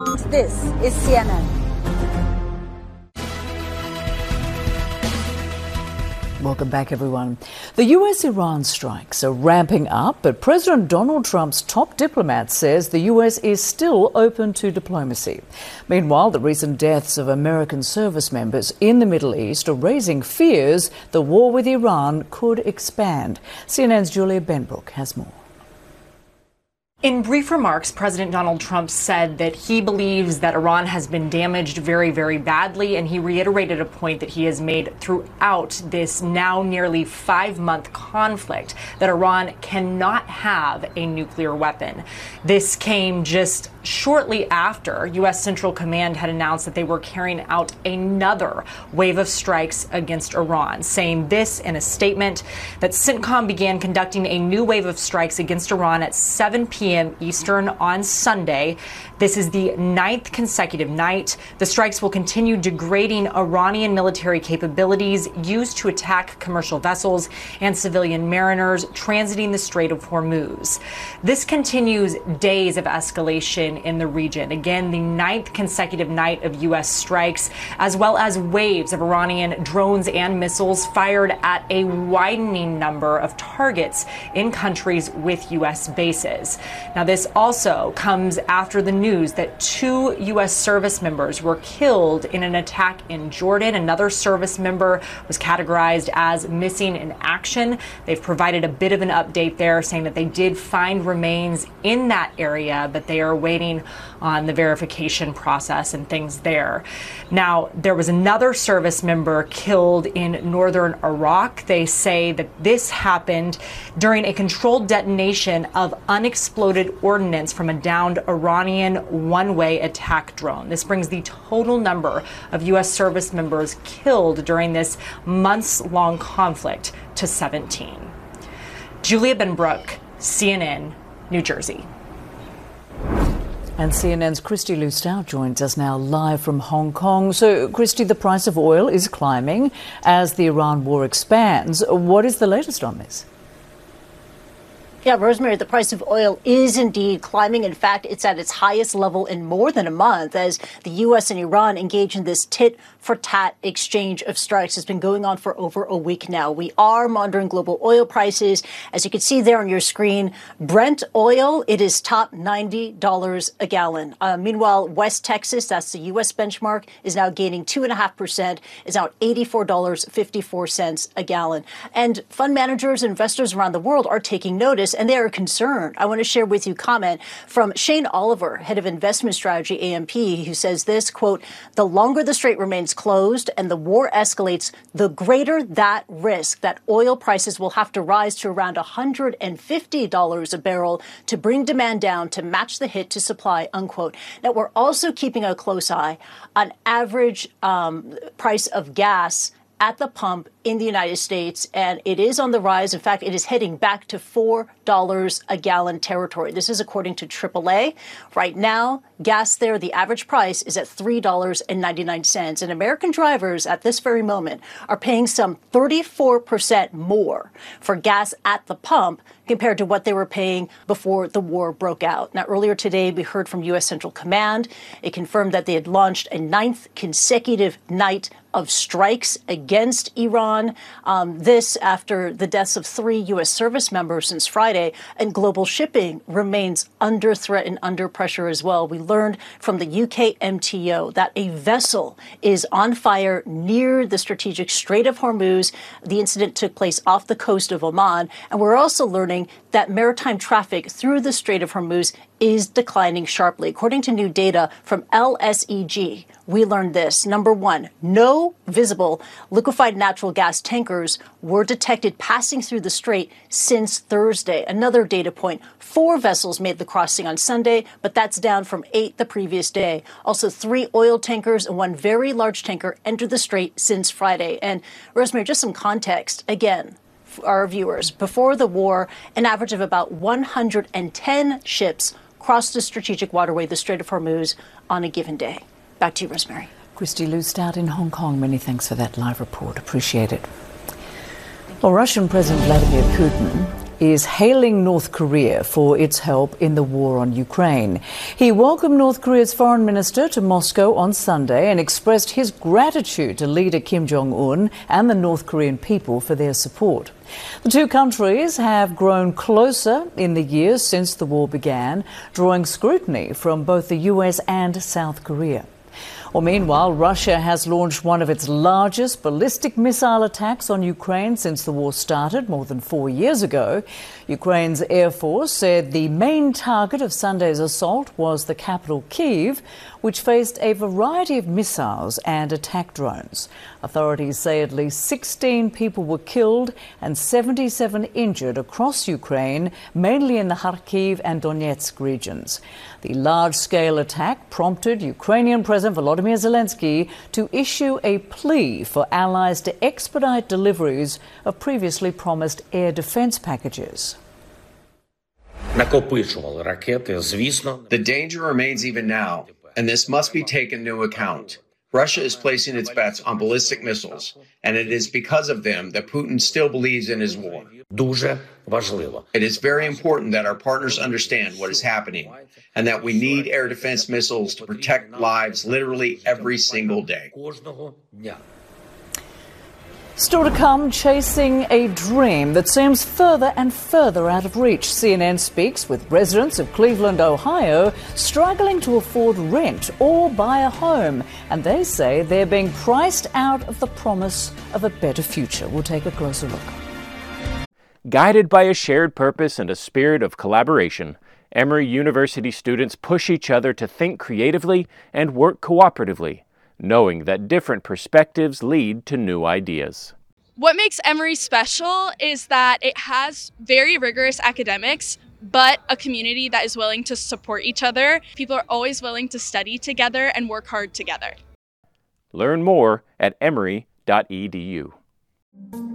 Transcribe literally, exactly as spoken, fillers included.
This is C N N. Welcome back, everyone. The U S Iran strikes are ramping up, but President Donald Trump's top diplomat says the U S is still open to diplomacy. Meanwhile, the recent deaths of American service members in the Middle East are raising fears the war with Iran could expand. C N N's Julia Benbrook has more. In brief remarks, President Donald Trump said that he believes that Iran has been damaged very, very badly, and he reiterated a point that he has made throughout this now nearly five-month conflict, that Iran cannot have a nuclear weapon. This came just shortly after U S Central Command had announced that they were carrying out another wave of strikes against Iran, saying this in a statement that CENTCOM began conducting a new wave of strikes against Iran at seven p.m. Eastern on Sunday. This is the ninth consecutive night. The strikes will continue degrading Iranian military capabilities used to attack commercial vessels and civilian mariners transiting the Strait of Hormuz. This continues days of escalation in the region. Again, the ninth consecutive night of U S strikes, as well as waves of Iranian drones and missiles fired at a widening number of targets in countries with U S bases. Now, this also comes after the news that two U S service members were killed in an attack in Jordan. Another service member was categorized as missing in action. They've provided a bit of an update there, saying that they did find remains in that area, but they are waiting on the verification process and things there. Now, there was another service member killed in northern Iraq. They say that this happened during a controlled detonation of unexploded ordnance from a downed Iranian one-way attack drone. This brings the total number of U S service members killed during this months-long conflict to seventeen. Julia Benbrook, C N N, New Jersey. And C N N's Christy Lustau joins us now live from Hong Kong. So, Christy, the price of oil is climbing as the Iran war expands. What is the latest on this? Yeah, Rosemary, the price of oil is indeed climbing. In fact, it's at its highest level in more than a month as the U S and Iran engage in this tit-for-tat exchange of strikes. It's been going on for over a week now. We are monitoring global oil prices. As you can see there on your screen, Brent oil, it is top ninety dollars a gallon. Uh, meanwhile, West Texas, that's the U S benchmark, is now gaining two point five percent, is now at eighty-four dollars and fifty-four cents a gallon. And fund managers and investors around the world are taking notice, and they are concerned. I want to share with you a comment from Shane Oliver, head of investment strategy, A M P, who says this, quote, "The longer the strait remains closed and the war escalates, the greater that risk that oil prices will have to rise to around one hundred fifty dollars a barrel to bring demand down to match the hit to supply," unquote. Now, we're also keeping a close eye on average um, price of gas at the pump in the United States, and it is on the rise. In fact, it is heading back to four dollars a gallon territory. This is according to triple A. Right now, gas there, the average price is at three dollars and ninety-nine cents. And American drivers at this very moment are paying some thirty-four percent more for gas at the pump compared to what they were paying before the war broke out. Now, earlier today, we heard from U S Central Command. It confirmed that they had launched a ninth consecutive night of strikes against Iran. Um, this after the deaths of three U S service members since Friday, and global shipping remains under threat and under pressure as well. We learned from the U K M T O that a vessel is on fire near the strategic Strait of Hormuz. The incident took place off the coast of Oman, and we're also learning that maritime traffic through the Strait of Hormuz is declining sharply. According to new data from L S E G, we learned this. Number one, no visible liquefied natural gas tankers were detected passing through the strait since Thursday. Another data point, four vessels made the crossing on Sunday, but that's down from eight the previous day. Also, three oil tankers and one very large tanker entered the strait since Friday. And Rosemary, just some context, again, our viewers, before the war, an average of about one hundred ten ships crossed the strategic waterway, the Strait of Hormuz, on a given day. Back to you, Rosemary. Christy Lustau in Hong Kong. Many thanks for that live report. Appreciate it. Well, Russian President Vladimir Putin is hailing North Korea for its help in the war on Ukraine. He welcomed North Korea's foreign minister to Moscow on Sunday and expressed his gratitude to leader Kim Jong-un and the North Korean people for their support. The two countries have grown closer in the years since the war began, drawing scrutiny from both the U S and South Korea. Well, meanwhile, Russia has launched one of its largest ballistic missile attacks on Ukraine since the war started more than four years ago. Ukraine's Air Force said the main target of Sunday's assault was the capital, Kyiv, which faced a variety of missiles and attack drones. Authorities say at least sixteen people were killed and seventy-seven injured across Ukraine, mainly in the Kharkiv and Donetsk regions. The large-scale attack prompted Ukrainian President Volodymyr Zelensky to issue a plea for allies to expedite deliveries of previously promised air defense packages. The danger remains even now, and this must be taken into account. Russia is placing its bets on ballistic missiles, and it is because of them that Putin still believes in his war. It is very important that our partners understand what is happening and that we need air defense missiles to protect lives literally every single day. Still to come, chasing a dream that seems further and further out of reach. C N N speaks with residents of Cleveland, Ohio, struggling to afford rent or buy a home. And they say they're being priced out of the promise of a better future. We'll take a closer look. Guided by a shared purpose and a spirit of collaboration, Emory University students push each other to think creatively and work cooperatively, knowing that different perspectives lead to new ideas. What makes Emory special is that it has very rigorous academics, but a community that is willing to support each other. People are always willing to study together and work hard together. Learn more at emory dot e d u.